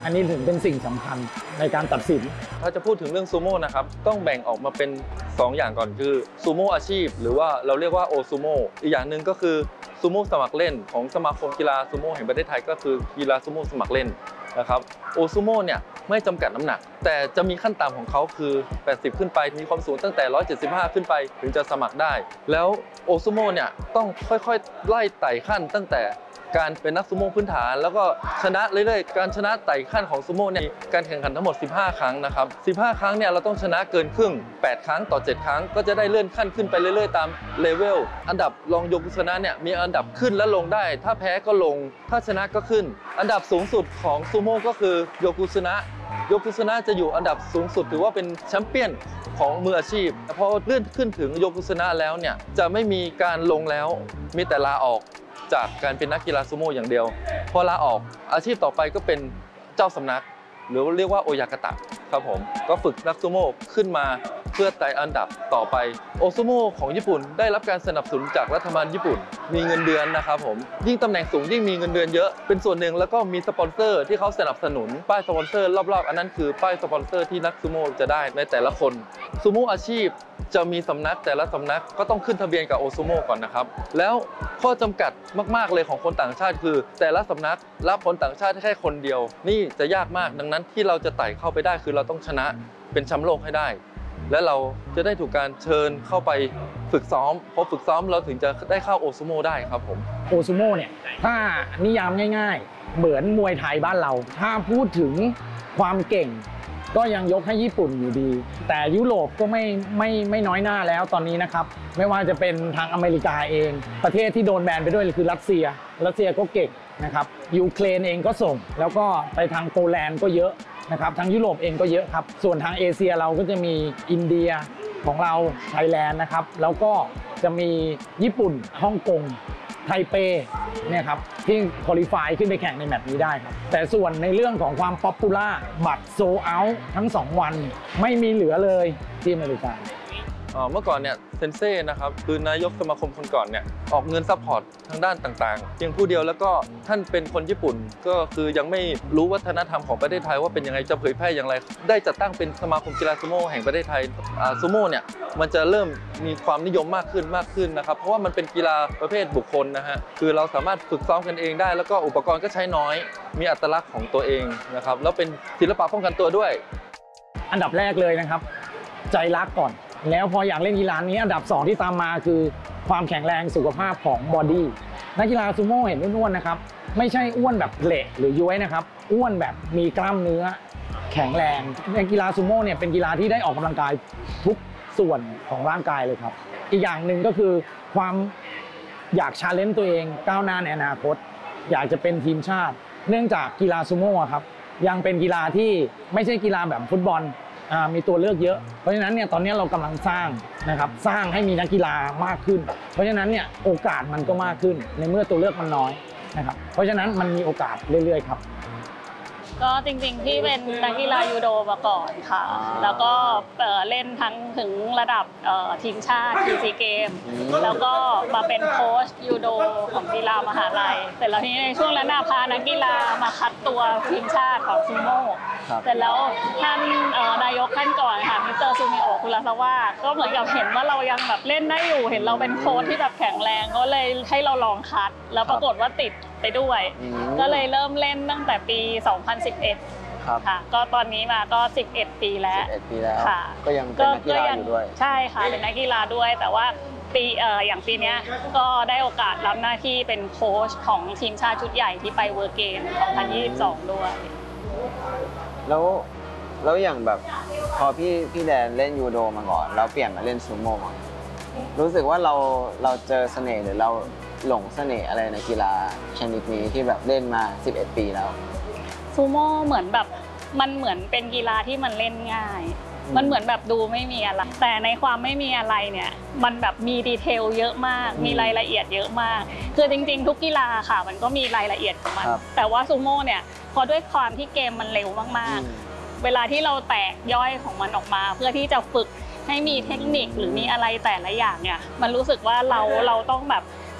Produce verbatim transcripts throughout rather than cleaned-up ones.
อันนี้ถึงเป็นสิ่งสำคัญในการตัดสินถ้าจะพูดถึงเรื่องซูโม่นะครับต้องแบ่งออกมาเป็นสอง อย่างก่อนคือซูโม่อาชีพหรือว่าเราเรียกว่าโอซูโม่อีกอย่างหนึ่งก็คือซูโม่สมัครเล่นของสมาคมกีฬาซูโม่แห่งประเทศไทยก็คือกีฬาซูโม่สมัครเล่นนะครับโอซูโม่เนี่ยไม่จำกัดน้ำหนักแต่จะมีขั้นต่ำของเขาคือแปดสิบขึ้นไปมีความสูงตั้งแต่หนึ่งร้อยเจ็ดสิบห้าขึ้นไปถึงจะสมัครได้แล้วโอซูโม่เนี่ยต้องค่อยๆไล่ไต่ขั้นตั้งแต่การเป็นนักซูโม่พื้นฐานแล้วก็ชนะเรื่อยๆการชนะไต่ขั้นของซูโม่เนี่ยการแข่งขันทั้งหมดสิบห้าครั้งนะครับสิบห้าครั้งเนี่ยเราต้องชนะเกินครึ่งแปดครั้งต่อเจ็ดครั้งก็จะได้เลื่อนขั้นขึ้นไปเรื่อยๆตามเลเวลอันดับรองโยกุสนะเนี่ยมีอันดับขึ้นและลงได้ถ้าแพ้ก็ลงถ้าชนะก็ขึ้นอันดับสูงสุดของซูโม่ก็คือโยกุสนะโยกุสนะจะอยู่อันดับสูงสุดถือว่าเป็นแชมเปี้ยนของมืออาชีพพอเลื่อนขึ้นถึงโยกุสนะแล้วเนี่ยจะไม่มีการลงแล้วมีแต่ลาออกจากการเป็นนักกีฬาซูโม่อย่างเดียวพอลาออกอาชีพต่อไปก็เป็นเจ้าสำนักหรือเรียกว่าโอยากาตะครับผมก็ฝึกนักซูโม่ขึ้นมาเพื่อไต่อันดับต่อไปโอซูโม่ของญี่ปุ่นได้รับการสนับสนุนจากรัฐบาลญี่ปุ่นมีเงินเดือนนะครับผมยิ่งตำแหน่งสูงยิ่งมีเงินเดือนเยอะเป็นส่วนหนึ่งแล้วก็มีสปอนเซอร์ที่เขาสนับสนุนป้ายสปอนเซอร์รอบๆอันนั้นคือป้ายสปอนเซอร์ที่นักซูโม่จะได้ในแต่ละคนซูโม่อาชีพจะมีสำนักแต่ละสำนักก็ต้องขึ้นทะเบียนกับโอซูโม่ก่อนนะครับแล้วข้อจำกัดมากๆเลยของคนต่างชาติคือแต่ละสำนักรับคนต่างชาติแค่คนเดียวนี่จะยากมากดังนั้นที่เราจะไต่เข้าไปได้คือเราต้องชนะเป็นแชมป์โลกให้ได้และเราจะได้ถูกการเชิญเข้าไปฝึกซ้อมพอฝึกซ้อมเราถึงจะได้เข้าโอซูโม่ได้ครับผมโอซูโม่เนี่ยถ้านิยามง่ายๆเหมือนมวยไทยบ้านเราถ้าพูดถึงความเก่งก็ยังยกให้ญี่ปุ่นอยู่ดีแต่ยุโรปก็ไม่ไม่ไม่น้อยหน้าแล้วตอนนี้นะครับไม่ว่าจะเป็นทางอเมริกาเองประเทศที่โดนแบนไปด้วยคือรัสเซียรัสเซียก็เก่งนะครับยูเครนเองก็ส่งแล้วก็ไปทางโปแลนด์ก็เยอะนะครับทางยุโรปเองก็เยอะครับส่วนทางเอเชียเราก็จะมีอินเดียของเราไทยแลนด์นะครับแล้วก็จะมีญี่ปุ่นฮ่องกงไทเปเนี่ยครับที่คุริฟายขึ้นไปแข่งในแมตช์นี้ได้ครับแต่ส่วนในเรื่องของความป๊อปปูล่าบัตรโซเอาท์ทั้งสองวันไม่มีเหลือเลยที่อเมริกาเมื่อก่อนเนี่ยเซนเซ่นะครับคือนายกสมาคมคนก่อนเนี่ยออกเงินซัพพอร์ตทางด้านต่างๆเพียงผู้เดียวแล้วก็ท่านเป็นคนญี่ปุ่นก็คือยังไม่รู้วัฒนธรรมของประเทศไทยว่าเป็นยังไงจะเผยแพร่อย่างไรได้จัดตั้งเป็นสมาคมกีฬาซูโม่แห่งประเทศไทยซูโม่เนี่ยมันจะเริ่มมีความนิยมมากขึ้นมากขึ้นนะครับเพราะว่ามันเป็นกีฬาประเภทบุคคลนะฮะคือเราสามารถฝึกซ้อมกันเองได้แล้วก็อุปกรณ์ก็ใช้น้อยมีอัตลักษณ์ของตัวเองนะครับแล้วเป็นศิลปะป้องกันตัวด้วยอันดับแรกเลยนะครับใจรักก่อนแล้วพออยากเล่นกีฬานี้อันดับสองที่ตามมาคือความแข็งแรงสุขภาพของบอดี้นักกีฬาซูโม่เห็นอ้วนๆนะครับไม่ใช่อ้วนแบบเละหรือย้วยนะครับอ้วนแบบมีกล้ามเนื้อแข็งแรงในกีฬาซูโม่เนี่ยเป็นกีฬาที่ได้ออกกำลังกายทุกส่วนของร่างกายเลยครับอีกอย่างหนึ่งก็คือความอยากชาเลนจ์ตัวเองก้าวหน้าในอนาคตอยากจะเป็นทีมชาติเนื่องจากกีฬาซูโม่ครับยังเป็นกีฬาที่ไม่ใช่กีฬาแบบฟุตบอลมีตัวเลือกเยอะเพราะฉะนั้นเนี่ยตอนนี้เรากำลังสร้างนะครับสร้างให้มีนักกีฬามากขึ้นเพราะฉะนั้นเนี่ยโอกาสมันก็มากขึ้นในเมื่อตัวเลือกมันน้อยนะครับเพราะฉะนั้นมันมีโอกาสเรื่อยๆครับก็จริงๆที่เป็นนักกีฬายูโดมาก่อนค่ะแล้วก็เล่นทั้งถึงระดับทีมชาติทีซีเกมแล้วก็มาเป็นโค้ชยูโดของกีฬามหาลัยเสร็จแล้วทีนี้ในช่วงนั้นพานักกีฬามาคัดตัวทีมชาติของซูโม่เสร็จแล้วท่านนายกท่านก่อนค่ะมิสเตอร์ซูมิโอะคุระซาวะก็เหมือนกับเห็นว่าเรายังแบบเล่นได้อยู่เห็นเราเป็นโค้ชที่แบบแข็งแรงก็เลยให้เราลองคัดแล้วปรากฏว่าติดไปด้วยก็เลยเริ่มเล่นตั้งแต่ปีสองพันสิบเอ็ดค่ะก็ตอนนี้มาก็สิบเอ็ดปีแล้วสิบเอ็ดปีแล้วค่ะก็ยังเป็นนักกีฬาอยู่ด้วยใช่ค่ะเป็นนักกีฬาด้วยแต่ว่าปีเอ่ออย่างปีนี้ก็ได้โอกาสรับหน้าที่เป็นโค้ชของทีมชาติชุดใหญ่ที่ไปเวิร์เกมสองพันยี่สิบสองด้วยแล้วแล้วอย่างแบบพอพี่พี่แดนเล่นยูโดมาก่อนแล้วเปลี่ยนมาเล่นซูโม่รู้สึกว่าเราเราเจอเสน่ห์หรือเราหลงเสน่ห์อะไรในกีฬาชนิดนี้ที่แบบเล่นมาสิบเอ็ดปีแล้วซูโม่เหมือนแบบมันเหมือนเป็นกีฬาที่มันเล่นง่ายมันเหมือนแบบดูไม่มีอะไรแต่ในความไม่มีอะไรเนี่ยมันแบบมีดีเทลเยอะมากมีรายละเอียดเยอะมากคือจริงๆทุกกีฬาค่ะมันก็มีรายละเอียดของมันแต่ว่าซูโม่เนี่ยพอด้วยความที่เกมมันเร็วมากๆเวลาที่เราแตกย่อยของมันออกมาเพื่อที่จะฝึกให้มีเทคนิคหรือมีอะไรแต่ละอย่างเนี่ยมันรู้สึกว่าเราเราต้องแบบ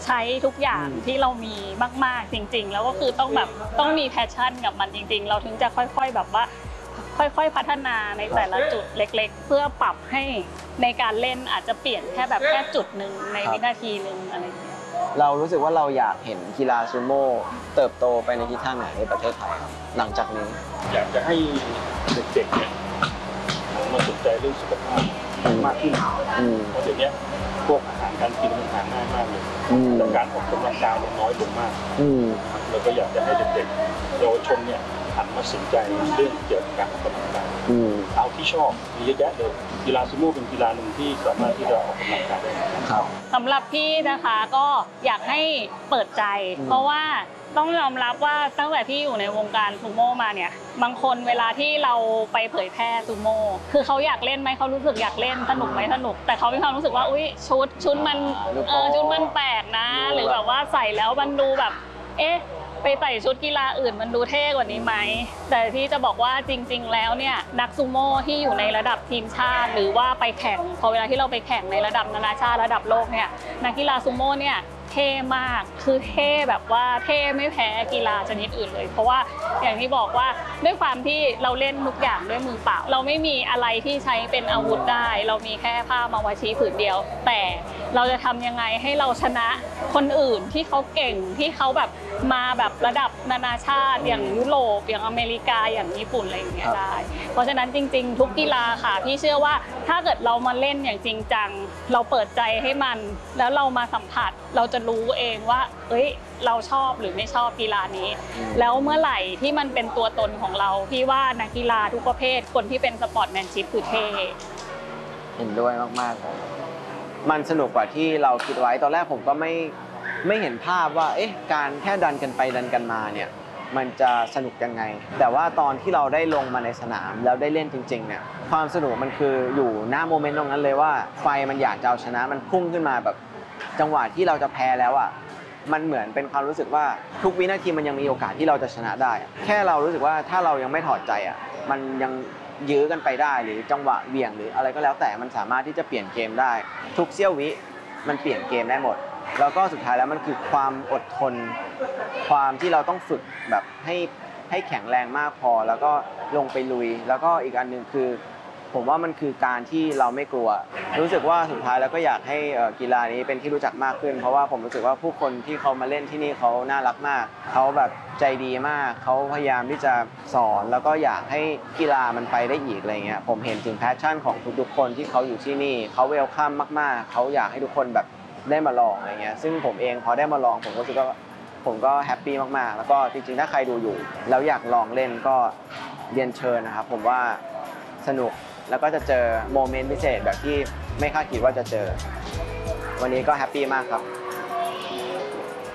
ใช้ทุกอย่างที่เรามีมากๆจริงๆแล้วก็คือต้องแบบต้องมีแพชชั่นกับมันจริงๆเราถึงจะค่อยๆแบบว่าค่อยๆพัฒนาในแต่ละจุดเล็กๆเพื่อปรับให้ในการเล่นอาจจะเปลี่ยนแค่แบบแค่จุดหนึ่งในวินาทีหนึ่งอะไรอย่างเงี้ยเรารู้สึกว่าเราอยากเห็นกีฬาซูโม่เติบโตไปในทิศทางไหนในประเทศไทยครับหลังจากนี้อยากจะให้เด็กๆเนี่ยมาสนใจเรื่องสุขภาพมากขึ้นเพราะเดี๋ยวนี้พวกอาหารการกินมันหาง่ายมากเลยแต่การออกกำลังกายน้อยลงมากเราก็อยากจะให้เด็กๆเยาวชนเนี่ยหันมาสนใจเรื่องเกี่ยวกับการออกกำลังกายเอาที่ชอบมีเยอะแยะเลยกีฬาซูโม่เป็นกีฬาหนึ่งที่สามารถที่จะออกกำลังกายได้ครับสำหรับพี่นะคะก็อยากให้เปิดใจเพราะว่าต้องยอมรับว่าตั้งแต่ที่อยู่ในวงการซูโม่มาเนี่ยบางคนเวลาที่เราไปเผยแพร่ซูโม่คือเขาอยากเล่นไหมเขารู้สึกอยากเล่นสนุกไหมสนุกแต่เขามีความรู้สึกว่าอุ้ยชุดชุดมันเออชุดมันแปลกนะหรือแบบว่าใส่แล้วมันดูแบบเอ๊ะไปใส่ชุดกีฬาอื่นมันดูเท่กว่านี้ไหมแต่ที่จะบอกว่าจริงๆแล้วเนี่ยนักซูโม่ที่อยู่ในระดับทีมชาติหรือว่าไปแข่งพอเวลาที่เราไปแข่งในระดับนานาชาติระดับโลกเนี่ยนักกีฬาซูโม่เนี่ยเท่มากคือเท่แบบว่าเท่ไม่แพ้กีฬาชนิดอื่นเลยเพราะว่าอย่างที่บอกว่าด้วยความที่เราเล่นทุกอย่างด้วยมือเปล่าเราไม่มีอะไรที่ใช้เป็นอาวุธได้เรามีแค่ผ้ามาวาชีผืนเดียวแต่เราจะทำยังไงให้เราชนะคนอื่นที่เขาเก่งที่เขาแบบมาแบบระดับนานาชาติอย่างยุโรปอย่างอเมริกาอย่างญี่ปุ่นอะไรอย่างเงี้ยได้เพราะฉะนั้นจริงๆทุกกีฬาค่ะพี่เชื่อว่าถ้าเกิดเรามาเล่นอย่างจริงจังเราเปิดใจให้มันแล้วเรามาสัมผัสเราจะรู้เองว่าเอ้ยเราชอบหรือไม่ชอบกีฬานี้แล้วเมื่อไหร่ที่มันเป็นตัวตนของเราพี่ว่านักกีฬาทุกประเภทคนที่เป็นสปอร์ตแมนชิพคือเท่เห็นด้วยมากๆมันสนุกกว่าที่เราคิดไว้ตอนแรกผมก็ไม่ไม่เห็นภาพว่าเอ๊ะการแค่ดันกันไปดันกันมาเนี่ยมันจะสนุกยังไงแต่ว่าตอนที่เราได้ลงมาในสนามแล้วได้เล่นจริงๆเนี่ยความสนุกมันคืออยู่หน้าโมเมนต์ตรงนั้นเลยว่าไฟมันอยากจะเอาชนะมันพุ่งขึ้นมาแบบจังหวะที่เราจะแพ้แล้วอ่ะมันเหมือนเป็นความรู้สึกว่าทุกวินาทีมันยังมีโอกาสที่เราจะชนะได้แค่เรารู้สึกว่าถ้าเรายังไม่ถอดใจอ่ะมันยังยื้อกันไปได้หรือจังหวะเบี่ยงหรืออะไรก็แล้วแต่มันสามารถที่จะเปลี่ยนเกมได้ทุกเสี้ยววิมันเปลี่ยนเกมได้หมดแล้วก็สุดท้ายแล้วมันคือความอดทนความที่เราต้องฝึกแบบให้ให้แข็งแรงมากพอแล้วก็ลงไปลุยแล้วก็อีกอันนึงคือผมว่ามันคือการที่เราไม่กลัวรู้สึกว่าสุดท้ายแล้วก็อยากให้กีฬานี้เป็นที่รู้จักมากขึ้นเพราะว่าผมรู้สึกว่าผู้คนที่เขามาเล่นที่นี่เขาน่ารักมากเขาแบบใจดีมากเขาพยายามที่จะสอนแล้วก็อยากให้กีฬามันไปได้อีกอะไรเงี้ยผมเห็นถึงแพชชั่นของทุกๆคนที่เขาอยู่ที่นี่เขาเวลคัมมากๆเขาอยากให้ทุกคนแบบได้มาลองอะไรเงี้ยซึ่งผมเองพอได้มาลองผมก็รู้สึกว่าผมก็แฮปปี้มากๆแล้วก็จริงๆถ้าใครดูอยู่แล้วอยากลองเล่นก็เรียนเชิญนะครับผมว่าสนุกแล้วก็จะเจอโมเมนต์พิเศษแบบที่ไม่คาดคิดว่าจะเจอวันนี้ก็แฮปปี้มากครับ